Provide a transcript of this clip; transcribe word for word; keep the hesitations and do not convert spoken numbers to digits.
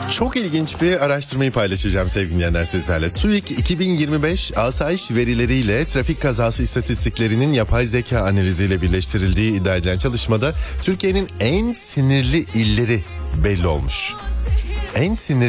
Çok ilginç bir araştırmayı paylaşacağım sevgili dinleyenler sizlerle. TÜİK iki bin yirmi beş asayiş verileriyle trafik kazası istatistiklerinin yapay zeka analiziyle birleştirildiği iddia edilen çalışmada Türkiye'nin en sinirli illeri belli olmuş. En sinirli